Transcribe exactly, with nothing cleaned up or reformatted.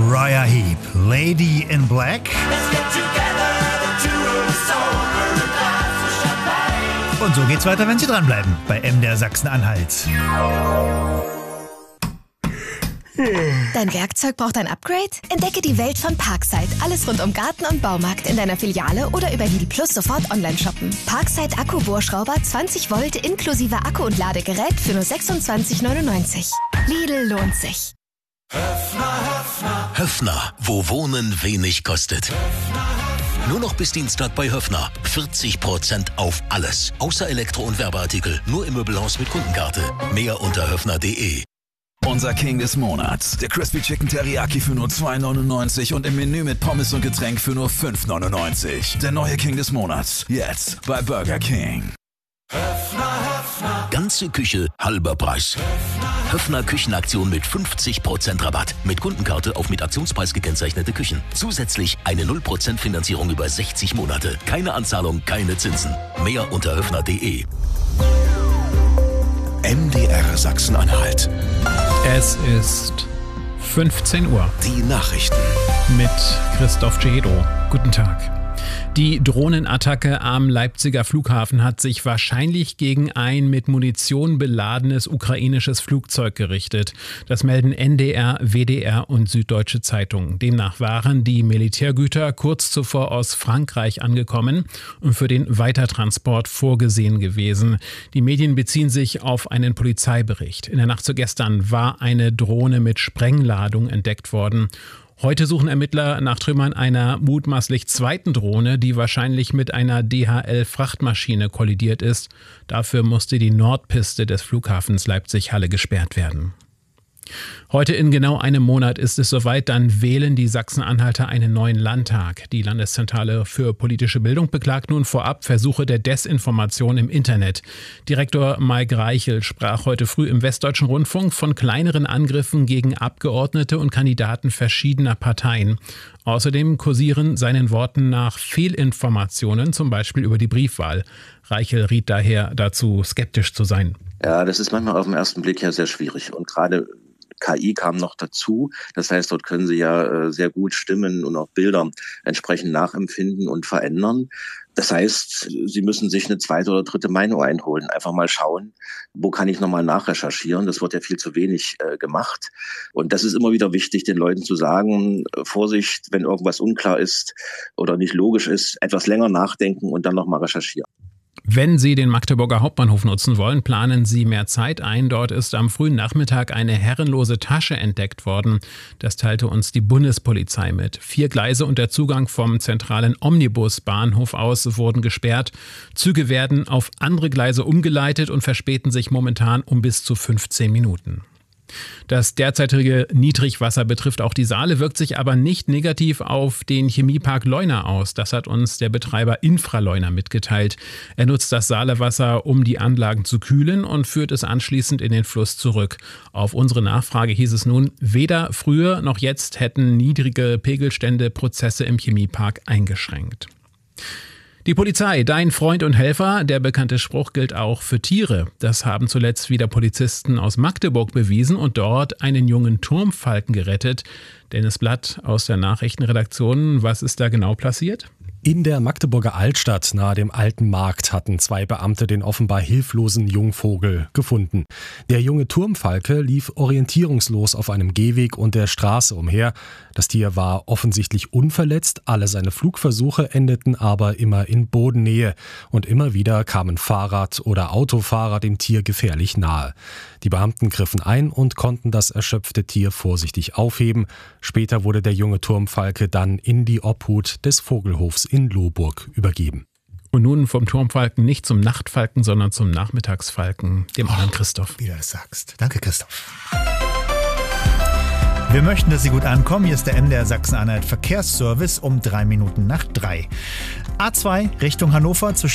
Uriah Heep, Lady in Black. Und so geht's weiter, wenn Sie dranbleiben bei M D R Sachsen-Anhalt. Dein Werkzeug braucht ein Upgrade? Entdecke die Welt von Parkside. Alles rund um Garten und Baumarkt in deiner Filiale oder über Lidl Plus sofort online shoppen. Parkside Akkubohrschrauber zwanzig Volt inklusive Akku und Ladegerät für nur sechsundzwanzig neunundneunzig. Lidl lohnt sich. Höffner, Höffner. Höffner, wo Wohnen wenig kostet. Nur noch bis Dienstag bei Höffner. vierzig Prozent auf alles. Außer Elektro- und Werbeartikel. Nur im Möbelhaus mit Kundenkarte. Mehr unter höffner punkt de. Unser King des Monats. Der Crispy Chicken Teriyaki für nur zwei neunundneunzig und im Menü mit Pommes und Getränk für nur fünf neunundneunzig. Der neue King des Monats. Jetzt bei Burger King. Höffner, Höffner. Ganze Küche, halber Preis. Höffner, Höffner Küchenaktion mit fünfzig Prozent Rabatt. Mit Kundenkarte auf mit Aktionspreis gekennzeichnete Küchen. Zusätzlich eine null Prozent Finanzierung über sechzig Monate. Keine Anzahlung, keine Zinsen. Mehr unter höffner punkt de. M D R Sachsen-Anhalt. Es ist fünfzehn Uhr. Die Nachrichten. Mit Christoph Cedo. Guten Tag. Die Drohnenattacke am Leipziger Flughafen hat sich wahrscheinlich gegen ein mit Munition beladenes ukrainisches Flugzeug gerichtet. Das melden N D R, W D R und Süddeutsche Zeitung. Demnach waren die Militärgüter kurz zuvor aus Frankreich angekommen und für den Weitertransport vorgesehen gewesen. Die Medien beziehen sich auf einen Polizeibericht. In der Nacht zu gestern war eine Drohne mit Sprengladung entdeckt worden. Heute suchen Ermittler nach Trümmern einer mutmaßlich zweiten Drohne, die wahrscheinlich mit einer D H L-Frachtmaschine kollidiert ist. Dafür musste die Nordpiste des Flughafens Leipzig-Halle gesperrt werden. Heute in genau einem Monat ist es soweit, dann wählen die Sachsen-Anhalter einen neuen Landtag. Die Landeszentrale für politische Bildung beklagt nun vorab Versuche der Desinformation im Internet. Direktor Mike Reichel sprach heute früh im Westdeutschen Rundfunk von kleineren Angriffen gegen Abgeordnete und Kandidaten verschiedener Parteien. Außerdem kursieren seinen Worten nach Fehlinformationen, zum Beispiel über die Briefwahl. Reichel riet daher dazu, skeptisch zu sein. Ja, das ist manchmal auf den ersten Blick ja sehr schwierig. Und gerade K I kam noch dazu. Das heißt, dort können Sie ja sehr gut Stimmen und auch Bilder entsprechend nachempfinden und verändern. Das heißt, Sie müssen sich eine zweite oder dritte Meinung einholen. Einfach mal schauen, wo kann ich nochmal nachrecherchieren. Das wird ja viel zu wenig äh, gemacht. Und das ist immer wieder wichtig, den Leuten zu sagen, Vorsicht, wenn irgendwas unklar ist oder nicht logisch ist, etwas länger nachdenken und dann nochmal recherchieren. Wenn Sie den Magdeburger Hauptbahnhof nutzen wollen, planen Sie mehr Zeit ein. Dort ist am frühen Nachmittag eine herrenlose Tasche entdeckt worden. Das teilte uns die Bundespolizei mit. Vier Gleise und der Zugang vom zentralen Omnibusbahnhof aus wurden gesperrt. Züge werden auf andere Gleise umgeleitet und verspäten sich momentan um bis zu fünfzehn Minuten. Das derzeitige Niedrigwasser betrifft auch die Saale, wirkt sich aber nicht negativ auf den Chemiepark Leuna aus. Das hat uns der Betreiber Infraleuna mitgeteilt. Er nutzt das Saalewasser, um die Anlagen zu kühlen und führt es anschließend in den Fluss zurück. Auf unsere Nachfrage hieß es nun, weder früher noch jetzt hätten niedrige Pegelstände Prozesse im Chemiepark eingeschränkt. Die Polizei, dein Freund und Helfer, der bekannte Spruch gilt auch für Tiere. Das haben zuletzt wieder Polizisten aus Magdeburg bewiesen und dort einen jungen Turmfalken gerettet. Dennis Blatt aus der Nachrichtenredaktion, was ist da genau passiert? In der Magdeburger Altstadt nahe dem Alten Markt hatten zwei Beamte den offenbar hilflosen Jungvogel gefunden. Der junge Turmfalke lief orientierungslos auf einem Gehweg und der Straße umher. Das Tier war offensichtlich unverletzt, alle seine Flugversuche endeten aber immer in Bodennähe. Und immer wieder kamen Fahrrad- oder Autofahrer dem Tier gefährlich nahe. Die Beamten griffen ein und konnten das erschöpfte Tier vorsichtig aufheben. Später wurde der junge Turmfalke dann in die Obhut des Vogelhofs in Lohburg übergeben. Und nun vom Turmfalken nicht zum Nachtfalken, sondern zum Nachmittagsfalken, dem anderen Christoph. Wie du das sagst. Danke, Christoph. Wir möchten, dass Sie gut ankommen. Hier ist der M D R Sachsen-Anhalt Verkehrsservice um drei Minuten nach drei. A zwei Richtung Hannover zwischen